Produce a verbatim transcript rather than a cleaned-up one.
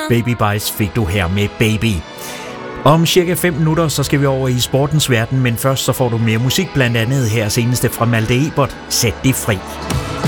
Baby Bites fik du her med Baby. Om cirka fem minutter, så skal vi over i sportens verden, men først så får du mere musik, blandt andet her seneste fra Malte Ebert, Sæt det fri.